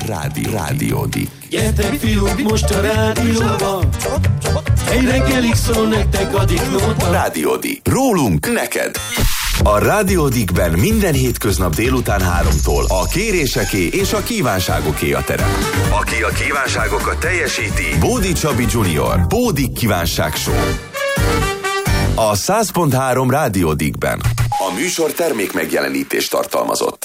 Rádiódik. Gyertek fiúk, most a rádióban, egy reggelig szól nektek a Dignóta. Rádiódik. Rólunk neked. A Rádiódikben minden hétköznap délután 3-tól a kéréseké és a kívánságoké a terep. Aki a kívánságokat teljesíti, Bódi Csabi Junior. Bódik Kívánság Show. A 100.3 Rádiódikben. A műsor termék megjelenítést tartalmazott.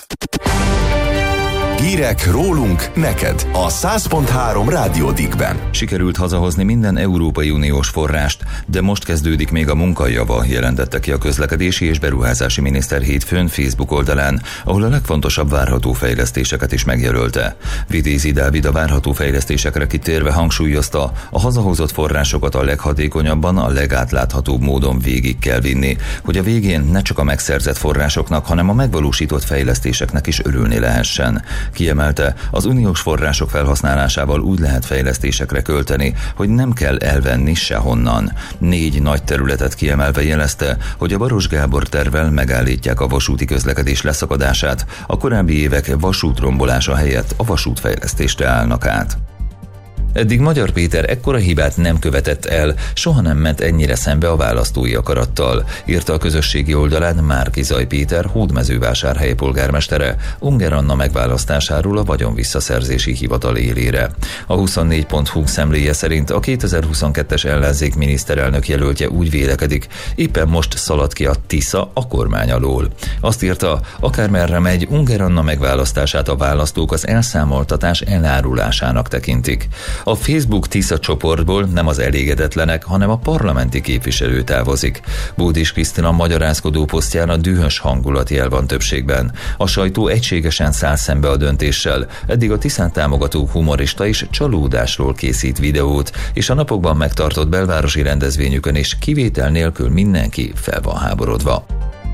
Hírek rólunk neked a 100.3 Rádiódikben. Sikerült hazahozni minden Európai Uniós forrást, de most kezdődik még a munkajava, jelentette ki a közlekedési és beruházási miniszter hétfőn Facebook oldalán, ahol a legfontosabb várható fejlesztéseket is megjelölte. Vitézi Dávid a várható fejlesztésekre kitérve hangsúlyozta, a hazahozott forrásokat a leghatékonyabban, a legátláthatóbb módon végig kell vinni, hogy a végén ne csak a megszerzett forrásoknak, hanem a megvalósított fejlesztéseknek is örülni lehessen. Kiemelte, az uniós források felhasználásával úgy lehet fejlesztésekre költeni, hogy nem kell elvenni sehonnan. 4 nagy területet kiemelve jelezte, hogy a Baros Gábor tervvel megállítják a vasúti közlekedés leszakadását, a korábbi évek vasútrombolása helyett a vasútfejlesztésre állnak át. Eddig Magyar Péter ekkora hibát nem követett el, soha nem ment ennyire szembe a választói akarattal, írta a közösségi oldalán Márki-Zay Péter Hódmezővásárhely polgármestere Unger Anna megválasztásáról a vagyonvisszaszerzési hivatal élére. A 24.hu szemléje szerint a 2022-es ellenzék miniszterelnök jelöltje úgy vélekedik, éppen most szalad ki a Tisza a kormány alól. Azt írta, akármerre megy, Unger Anna megválasztását a választók az elszámoltatás elárulásának tekintik. A Facebook Tisza csoportból nem az elégedetlenek, hanem a parlamenti képviselő távozik. Bódis Krisztina magyarázkodó posztján a dühös hangulatjel van többségben. A sajtó egységesen száll szembe a döntéssel, eddig a Tiszát támogató humorista is csalódásról készít videót, és a napokban megtartott belvárosi rendezvényükön is kivétel nélkül mindenki fel van háborodva.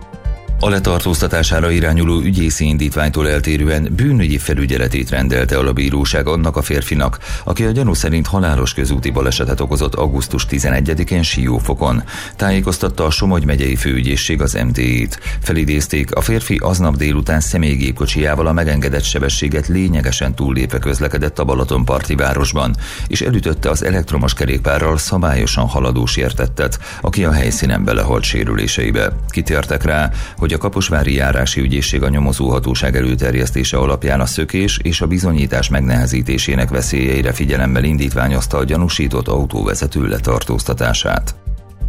A letartóztatására irányuló ügyészi indítványtól eltérően bűnügyi felügyeletét rendelte el a bíróság annak a férfinak, aki a gyanú szerint halálos közúti balesetet okozott augusztus 11-én Siófokon. Tájékoztatta a Somogy megyei főügyészség az MT-t. Felidézték, a férfi aznap délután személygépkocsijával a megengedett sebességet lényegesen túllépve közlekedett a Balatonparti városban, és elütötte az elektromos kerékpárral szabályosan haladó sértettet, aki a helyszínen belehalt sérüléseibe. Kitértek rá, hogy a Kaposvári járási ügyészség a nyomozóhatóság előterjesztése alapján a szökés és a bizonyítás megnehezítésének veszélyeire figyelemmel indítványozta a gyanúsított autóvezető letartóztatását.